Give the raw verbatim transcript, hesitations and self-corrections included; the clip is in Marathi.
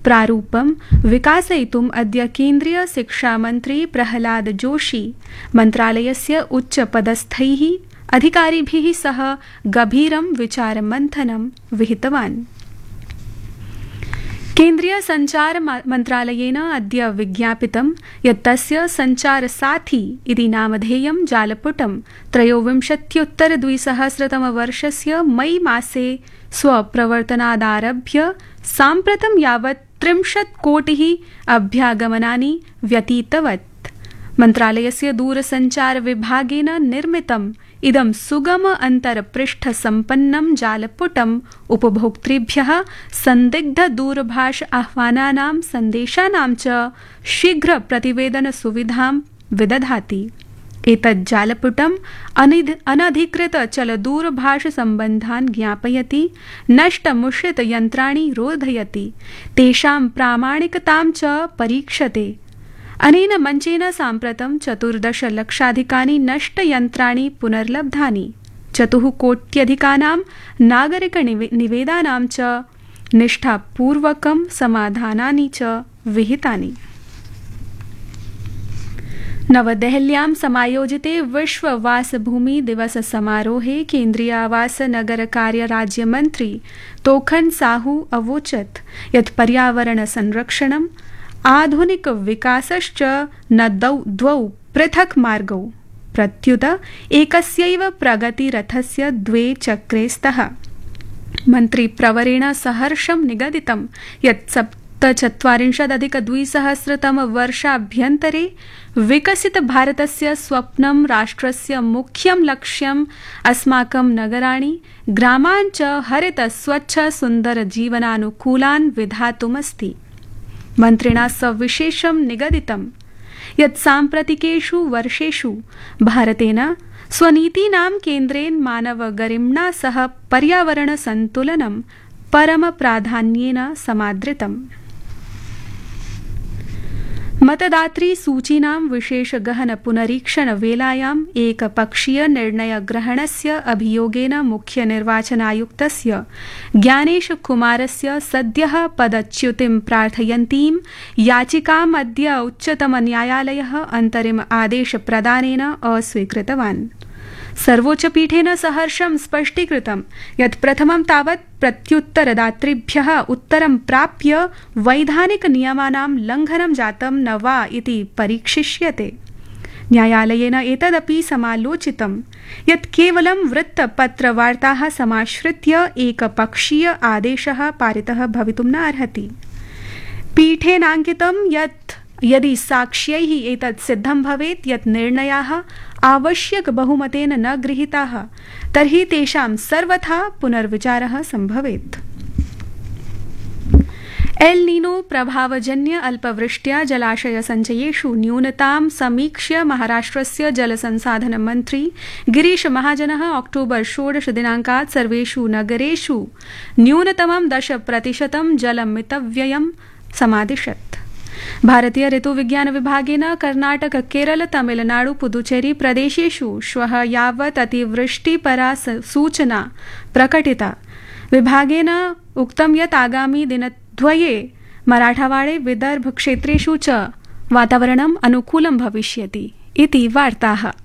प्रारूपं विकासयितुम् अद्य केन्द्रीय शिक्षामन्त्री प्रहलाद जोशी मन्त्रालयस्य उच्चपदस्थैः अधिकारिभिः सह गभीरं विचारमन्थनं विहितवान्। केन्द्रीय संचार मन्त्रालयेन अद्य विज्ञापितं यत् तस्य संचारसाथी इति नामधेयं जालपुटं त्रयोविंशत्युत्तर द्विसहस्रतमवर्षस्य मई मासे स्वप्रवर्तनादारभ्य साम्प्रतं यावत् त्रिंशत् कोटिः अभ्यागमनानि व्यतीतवत्। मन्त्रालयस्य दूरसञ्चार विभागेन निर्मितम् इदं सुगम अन्तर्पृष्ठ सम्पन्नं जालपुटम् उपभोक्तृभ्यः संदिग्ध दूरभाष आह्वानानां सन्देशानां च शीघ्र प्रतिवेदन सुविधां विदधाति। एतत् जालपुटम् अनधिकृत चलदूरभाष सम्बन्धान् ज्ञापयति, नष्टमुषित यन्त्राणि रोधयति, तेषां प्रामाणिकतां च परीक्षते। अनेन मञ्चेन साम्प्रतं चतुर्दश लक्षाधिकानि नष्टयन्त्राणि पुनर्लब्धानि, चतुः कोट्यधिकानां नागरिकनिवेदनानां च निष्ठापूर्वकं समाधानानि च विहितानि। नवदेहल्यां समायोजिते विश्व वासभूमि दिवस समारोहे केन्द्रीय आवास नगर कार्य राज्यमन्त्री तोखन साहू अवोचत् यत् पर्यावरण संरक्षणम् आधुनिक विकासश्च न द्वौ पृथक् मार्गौ प्रत्युत एकस्यैव प्रगतिरथस्य द्वे चक्रे स्तः। मन्त्री प्रवरेण सहर्षं निगदितं यत् सप्तचत्वारिंशदधिक द्विसहस्रतम वर्षाभ्यन्तरे विकसित भारतस्य स्वप्नं राष्ट्रस्य मुख्यं लक्ष्यम् अस्माकं नगराणि ग्रामान् च हरित स्वच्छ सुन्दर जीवनानुकूलान् विधातुमस्ति। मन्त्रिणा सविशेषं निगदितं यत् साम्प्रतिकेषु वर्षेषु भारतेन स्वनीतीनां केन्द्रेण मानवगरिम्णा सह पर्यावरण सन्तुलनं परमप्राधान्येन समादृतम्। मतदातृ सूचीनां विशेष गहन पुनरीक्षण वेलायाम् एकपक्षीय निर्णय ग्रहणस्य अभियोगेन मुख्य निर्वाचनायुक्तस्य ज्ञानेश कुमारस्य सद्यः पदच्युतिं प्रार्थयन्तीं याचिकाम् अद्य उच्चतमन्यायालयः अन्तरिम आदेश प्रदानेन अस्वीकृतवान्। सर्वोच्चपीठेन सहर्षं स्पष्टीकृतं यत् प्रथमं तावत् प्रत्युत्तरदातृभ्यः उत्तरं प्राप्य वैधानिक नियमानां लङ्घनं जातं न वा इति परीक्षिष्यते। न्यायालयेन एतदपि समालोचितं यत् केवलं वृत्तपत्रवार्ताः समाश्रित्य एकपक्षीय आदेशः पारितः भवितुं न अर्हति। पीठेनाङ्कितं यत् यदि साक्ष्यैः एतत् सिद्धं भवेत् यत् निर्णयाः आवश्यक बहुमतेन न गृहीताः तर्हि तेषां सर्वथा पुनर्विचारः सम्भवेत्। एल् नीनो प्रभावजन्य अल्पवृष्ट्या जलाशय सञ्चयेषु न्यूनतां समीक्ष्य महाराष्ट्रस्य जलसंसाधन मन्त्री गिरीश महाजनः अक्टोबर षोडश दिनाङ्कात् सर्वेषु नगरेषु न्यूनतमं दश प्रतिशतं जलमितव्ययं समादिशत्। भारतीय ऋतुविज्ञान विभागेन कर्नाटक केरल तमिलनाडु पुदुचेरी प्रदेशेषु श्वः यावत् अतिवृष्टिपरा सूचना प्रकटिता। विभागेन उक्तं यत् आगामि दिनद्वये मराठवाड़े विदर्भ क्षेत्रेषु च वातावरणम् अनुकूलं भविष्यति इति वार्ताः।